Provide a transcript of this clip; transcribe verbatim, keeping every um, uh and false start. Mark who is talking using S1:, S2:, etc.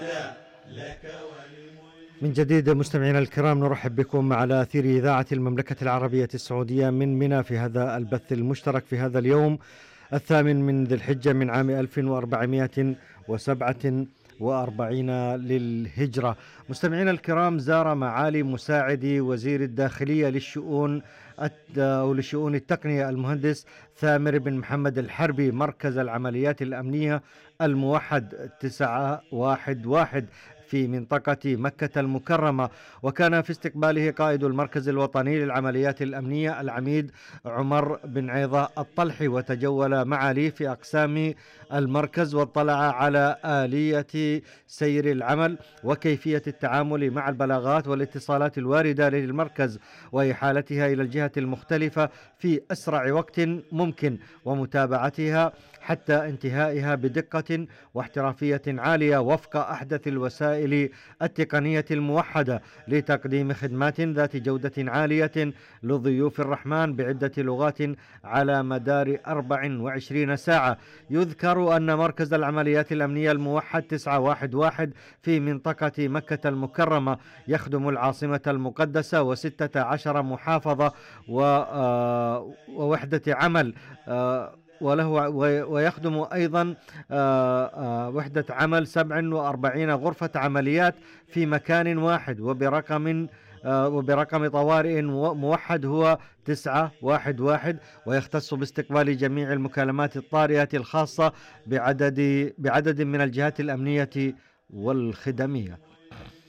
S1: من جديد مستمعينا الكرام، نرحب بكم على أثير إذاعة المملكة العربية السعودية من منى في هذا البث المشترك في هذا اليوم الثامن من ذي الحجة من عام ألف وأربعمائة وسبعة وأربعين للهجرة. مستمعينا الكرام، زار معالي مساعدي وزير الداخلية للشؤون أو لشؤون التقنية المهندس ثامر بن محمد الحربي مركز العمليات الأمنية الموحد تسعة واحد واحد في منطقة مكة المكرمة، وكان في استقباله قائد المركز الوطني للعمليات الأمنية العميد عمر بن عيضة الطلحي، وتجول معالي في أقسام المركز واطلع على آلية سير العمل وكيفية التعامل مع البلاغات والاتصالات الواردة للمركز وإحالتها إلى الجهة المختلفة في أسرع وقت ممكن ومتابعتها حتى انتهائها بدقة واحترافية عالية وفق أحدث الوسائل التقنية الموحدة لتقديم خدمات ذات جودة عالية لضيوف الرحمن بعدة لغات على مدار أربع وعشرين ساعة. يذكر أن مركز العمليات الأمنية الموحد تسعة واحد واحد في منطقة مكة المكرمة يخدم العاصمة المقدسة وستة عشر محافظة ووحدة عمل وله ويخدم أيضا وحدة عمل سبع وأربعين غرفة عمليات في مكان واحد وبرقم وبرقم طوارئ موحد هو تسعة واحد واحد، ويختص باستقبال جميع المكالمات الطارئة الخاصة بعدد بعدد من الجهات الأمنية والخدمية.